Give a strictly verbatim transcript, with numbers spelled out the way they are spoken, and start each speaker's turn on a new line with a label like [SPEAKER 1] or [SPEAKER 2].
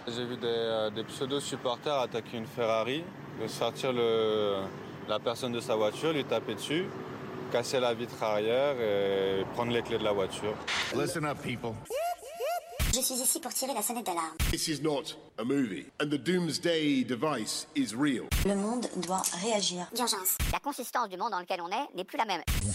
[SPEAKER 1] J'ai vu des, euh, des pseudo-supporters attaquer une Ferrari, de sortir le, la personne de sa voiture, lui taper dessus, casser la vitre arrière et prendre les clés de la voiture.
[SPEAKER 2] Listen up, people.
[SPEAKER 3] Je suis ici pour tirer la sonnette d'alarme.
[SPEAKER 4] This is not a movie, and the doomsday device is real.
[SPEAKER 3] Le monde doit réagir.
[SPEAKER 5] D'urgence. La consistance du monde dans lequel on est n'est plus la même.
[SPEAKER 2] Vous